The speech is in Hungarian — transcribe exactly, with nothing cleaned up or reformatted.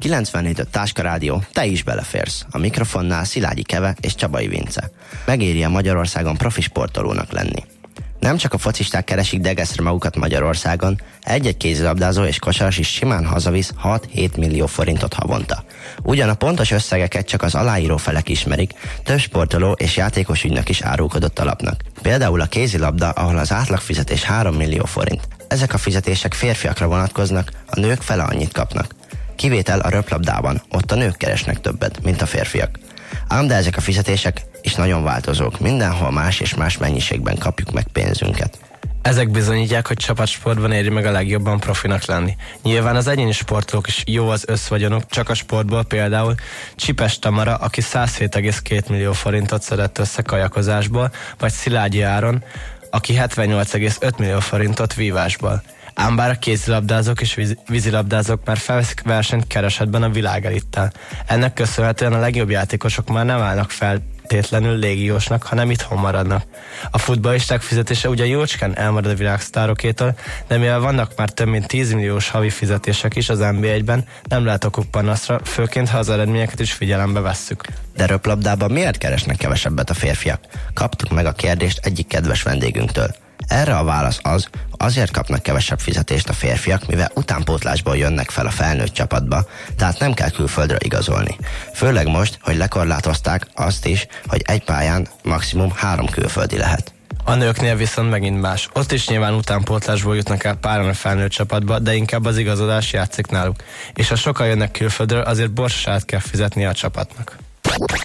kilencvennégy öt Táska Rádió, te is beleférsz. A mikrofonnál Szilágyi Keve és Csabai Vince. Megéri a Magyarországon profi sportolónak lenni. Nem csak a focisták keresik degeszre magukat Magyarországon, egy-egy kézilabdázó és kosaras is simán hazavisz hat-hét millió forintot havonta. Ugyan a pontos összegeket csak az aláíró felek ismerik, több sportoló és játékos ügynök is árulkodott a lapnak. Például a kézilabda, ahol az átlagfizetés három millió forint. Ezek a fizetések férfiakra vonatkoznak, a nők fele annyit kapnak. Kivétel a röplabdában, ott a nők keresnek többet, mint a férfiak. Ám de ezek a fizetések is nagyon változók, mindenhol más és más mennyiségben kapjuk meg pénzünket. Ezek bizonyítják, hogy csapatsportban éri meg a legjobban profinak lenni. Nyilván az egyéni sportolók is jó az összvagyonuk, csak a sportból például Csipes Tamara, aki száz hét egész két millió forintot szedett össze kajakozásból, vagy Szilágyi Áron, aki hetvennyolc egész öt millió forintot vívásból. Ám bár a kézilabdázók és víz, vízilabdázók már felveszik versenyt keresetben a világelittel. Ennek köszönhetően a legjobb játékosok már nem állnak feltétlenül légiósnak, hanem itthon maradnak. A futballisták fizetése ugyan jócskán elmarad a világsztárokétől, de mivel vannak már több mint tíz milliós havi fizetések is az en bé egyben, nem lehet okuk panaszra, főként ha az eredményeket is figyelembe vesszük. De röplabdában miért keresnek kevesebbet a férfiak? Kaptuk meg a kérdést egyik kedves vendégünktől. Erre a válasz az, azért kapnak kevesebb fizetést a férfiak, mivel utánpótlásból jönnek fel a felnőtt csapatba, tehát nem kell külföldre igazolni. Főleg most, hogy lekorlátozták azt is, hogy egy pályán maximum három külföldi lehet. A nőknél viszont megint más. Ott is nyilván utánpótlásból jutnak el páran a felnőtt csapatba, de inkább az igazolás játszik náluk. És ha sokan jönnek külföldről, azért borsasát kell fizetnie a csapatnak.